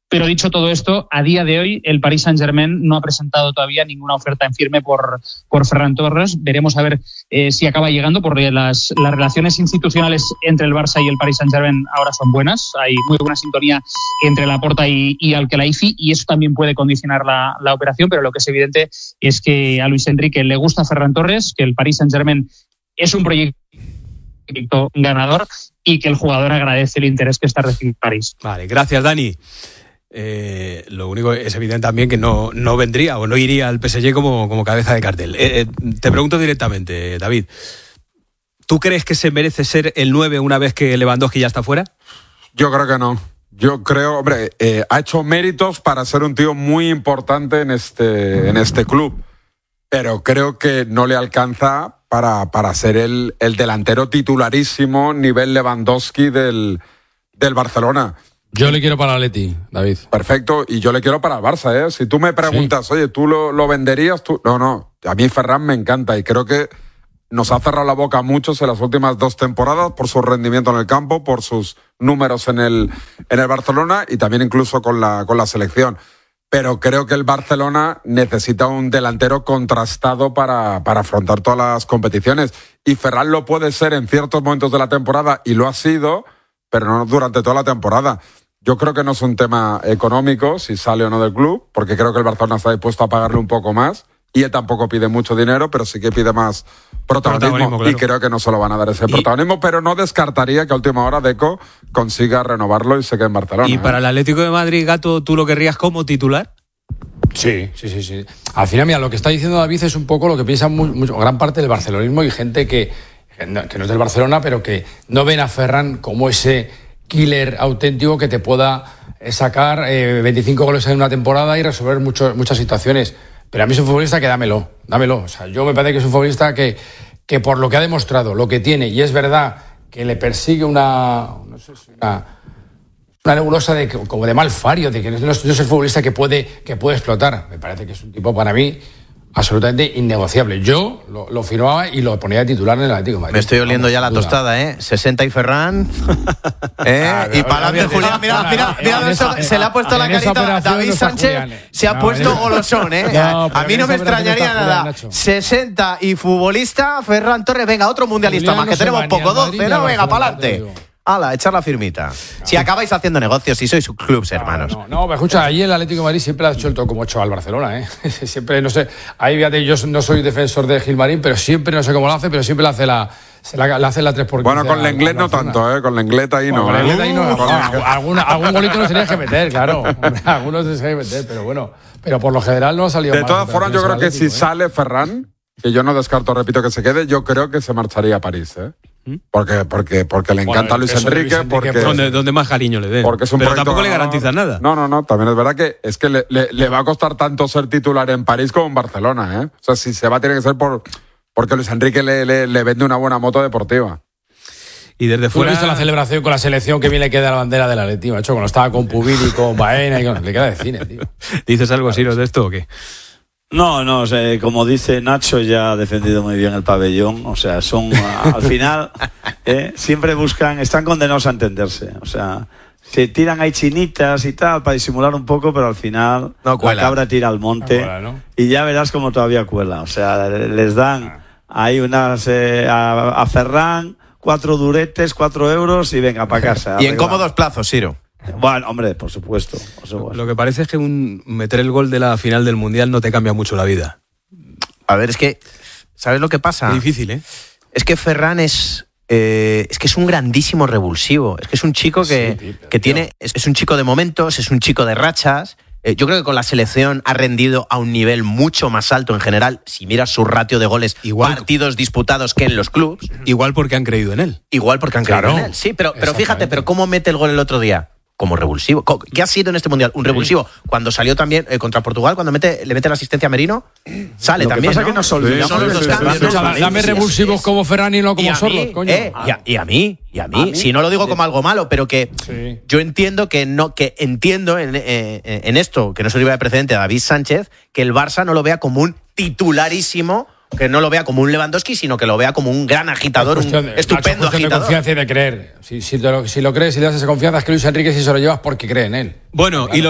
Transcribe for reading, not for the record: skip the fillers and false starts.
Pero dicho todo esto, a día de hoy el Paris Saint-Germain no ha presentado todavía ninguna oferta en firme por Ferran Torres. Veremos a ver si acaba llegando, porque las relaciones institucionales entre el Barça y el Paris Saint-Germain ahora son buenas. Hay muy buena sintonía entre Laporta y Al-Khelaifi, y eso también puede condicionar la operación, pero lo que es evidente es que a Luis Enrique le gusta Ferran Torres, que el Paris Saint-Germain es un proyecto ganador y que el jugador agradece el interés que está recibiendo París. Vale, gracias, Dani. Lo único es evidente también que no vendría o no iría al PSG como cabeza de cartel. Te pregunto directamente, David, ¿tú crees que se merece ser el 9 una vez que Lewandowski ya está fuera? Yo creo que no. Yo creo, hombre, ha hecho méritos para ser un tío muy importante en este club, pero creo que no le alcanza para ser el delantero titularísimo nivel Lewandowski del Barcelona. Yo le quiero para el Atleti, David. Perfecto, y yo le quiero para el Barça, ¿eh? Si tú me preguntas, sí, oye, ¿tú lo venderías? No, a mí Ferran me encanta y creo que nos ha cerrado la boca a muchos en las últimas 2 temporadas por su rendimiento en el campo, por sus números en el Barcelona y también incluso con la selección. Pero creo que el Barcelona necesita un delantero contrastado para afrontar todas las competiciones. Y Ferran lo puede ser en ciertos momentos de la temporada y lo ha sido, pero no durante toda la temporada. Yo creo que no es un tema económico, si sale o no del club, porque creo que el Barcelona está dispuesto a pagarle un poco más. Y él tampoco pide mucho dinero, pero sí que pide más protagonismo. Claro. Y creo que no se lo van a dar ese protagonismo, pero no descartaría que a última hora Deco consiga renovarlo y se quede en Barcelona. ¿Y para el Atlético de Madrid, Gato, tú lo querrías como titular? Sí. Al final, mira, lo que está diciendo David es un poco lo que piensa gran parte del barcelonismo y gente que no es del Barcelona, pero que no ven a Ferran como ese killer auténtico que te pueda sacar 25 goles en una temporada y resolver muchas situaciones. Pero a mí es un futbolista que dámelo. O sea, yo me parece que es un futbolista que por lo que ha demostrado, lo que tiene, y es verdad que le persigue una nebulosa como de malfario, de que no es el futbolista que puede explotar. Me parece que es un tipo, para mí, absolutamente innegociable. Yo lo firmaba y lo ponía de titular en el Atlético de Madrid. Me estoy oliendo ya la tostada, ¿eh? 60 y Ferran. Y para adelante, Julián. Mira, se le ha puesto la carita. David Sánchez se ha puesto golosón, ¿eh? A mí no me extrañaría nada. 60 y futbolista, Ferran Torres. Venga, otro mundialista más, que tenemos poco, 12, ¿no? Venga, para adelante. Hala, echar la firmita. Si acabáis haciendo negocios, si sois clubs hermanos. No, me escucha, ahí el Atlético de Madrid siempre ha hecho el todo como ha hecho al Barcelona, ¿eh? Siempre, no sé, ahí fíjate, yo no soy defensor de Gilmarín, pero siempre, no sé cómo lo hace, pero siempre le hace la 3x15. Bueno, con Lenglet no tanto, ¿eh? Con Lenglet ahí no. Con Lenglet ahí no. Algún golito nos tenías que meter, claro. Algunos tenías que meter, pero bueno. Pero por lo general no ha salido mal. De todas formas, yo creo que si sale Ferran, que yo no descarto, repito, que se quede, yo creo que se marcharía a París, ¿eh? Porque le encanta a Luis Enrique, porque donde más cariño le dé. Pero tampoco le garantiza nada. No, también es verdad que es que le va a costar tanto ser titular en París como en Barcelona, ¿eh? O sea, si se va, tiene que ser porque Luis Enrique le vende una buena moto deportiva. Y desde fuera... ¿Tú has visto la celebración con la selección que bien le queda la bandera del Atleti, macho? Cuando estaba con Pubil y con Baena le queda de cine, tío. ¿Dices algo, Siro, de esto o qué? No, o sea, como dice Nacho, ya ha defendido muy bien el pabellón. O sea, son al final siempre están condenados a entenderse. O sea, se tiran ahí chinitas y tal para disimular un poco, pero al final la cabra tira al monte y ya verás cómo todavía cuela. O sea, les dan ahí unas a Ferran 4 duretes, 4 euros y venga para casa. Y en cómodos plazos, Siro. Bueno, hombre, por supuesto. Lo que parece es que meter el gol de la final del Mundial no te cambia mucho la vida. A ver, es que ¿sabes lo que pasa? Es difícil, ¿eh? Es que Ferran es que es un grandísimo revulsivo. Es que es un chico que tiene... Es un chico de momentos, es un chico de rachas. Yo creo que con la selección ha rendido a un nivel mucho más alto en general. Si miras su ratio de goles, partidos disputados que en los clubs. Igual porque han creído en él. Creído en él. Sí, pero fíjate, pero ¿cómo mete el gol el otro día? Como revulsivo. ¿Qué ha sido en este Mundial? Un revulsivo. Cuando salió también contra Portugal, cuando le mete la asistencia a Merino, sale también. Lo que pasa es que nos olvidamos. Son los dos cambios. Dame revulsivos como Ferran y no como Sorloth, coño. Y a mí. Si no lo digo como algo malo, pero que yo entiendo entiendo en esto, que no se le iba de precedente a David Sánchez, que el Barça no lo vea como un titularísimo, que no lo vea como un Lewandowski, sino que lo vea como un gran agitador, un estupendo agitador. De confianza y de creer. Si lo crees y le das esa confianza, es que Luis Enrique sí se lo llevas porque cree en él. Bueno, y